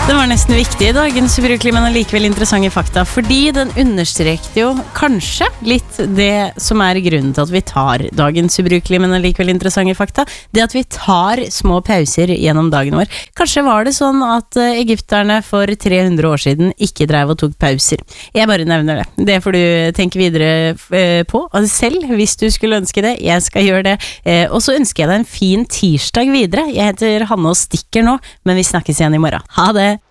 Det var nesten viktig i dagens ubrukelig, men allikevel interessante fakta, fordi den understrekte jo kanskje litt det som grunnen til at vi tar dagens ubrukelig, men allikevel interessante fakta, det at vi tar små pauser gjennom dagen vår. Kanskje var det sånn at egypterne for 300 år siden ikke drev og tok pauser. Jeg bare nevner det. Det får du tenke videre på selv, hvis du skulle ønske det. Jeg skal gjøre det. Og så ønsker jeg deg en fin tirsdag videre. Jeg heter Hanne og stikker nå, men vi snakkes igjen i morgen. Ha det!